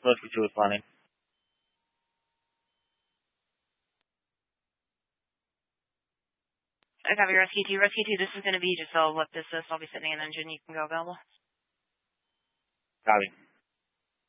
Rescue 2 is planning. I copy Rescue 2. Rescue 2, this is going to be just a left assist. I'll be sitting in engine. You can go available. Copy.